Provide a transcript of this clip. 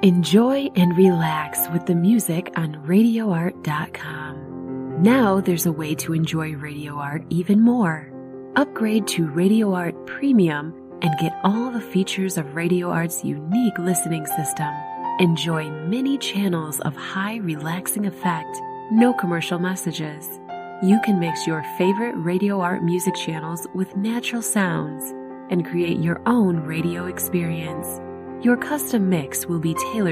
Enjoy and relax with the music on RadioArt.com. Now there's a way to enjoy Radio Art even more. Upgrade to Radio Art Premium and get all the features of Radio Art's unique listening system. Enjoy many channels of high relaxing effect, no commercial messages. You can mix your favorite Radio Art music channels with natural sounds and create your own radio experience. Your custom mix will be tailored